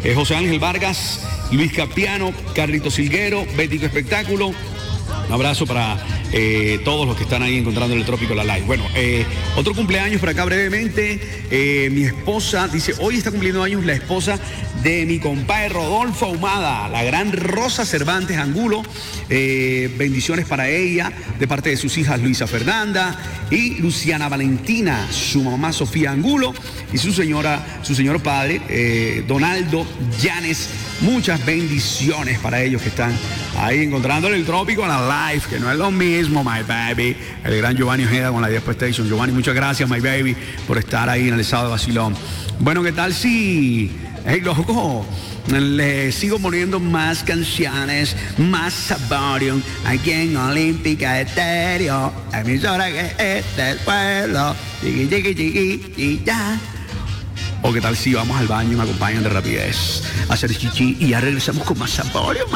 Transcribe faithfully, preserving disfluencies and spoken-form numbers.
eh, José Ángel Vargas, Luis Capiano, Carlito Silguero, Bético Espectáculo. Un abrazo para eh, todos los que están ahí encontrando el Trópico La Live. Bueno, eh, otro cumpleaños por acá brevemente. Eh, mi esposa, dice, hoy está cumpliendo años la esposa de mi compadre Rodolfo Ahumada, la gran Rosa Cervantes Angulo. Eh, bendiciones para ella, de parte de sus hijas Luisa Fernanda y Luciana Valentina, su mamá Sofía Angulo y su señora, su señor padre, eh, Donaldo Llanes. Muchas bendiciones para ellos que están ahí encontrándole el Trópico a la Live, que no es lo mismo, my baby. El gran Giovanni Ojeda con la Diaspo Station. Giovanni, muchas gracias, my baby, por estar ahí en el estado de Basilón. Bueno, ¿qué tal si, hey, loco, le sigo poniendo más canciones, más Saborium, aquí en Olímpica Estéreo, emisora que es del pueblo, chiqui, chiqui, chiqui, y ya? O qué tal si vamos al baño y me acompañan de rapidez a hacer chichi y ya regresamos con más Saborium.